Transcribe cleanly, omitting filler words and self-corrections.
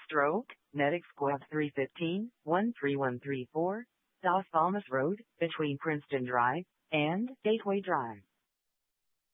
Stroke, Medic Squad 315, 13134, Dos Palmas Road, between Princeton Drive and Gateway Drive.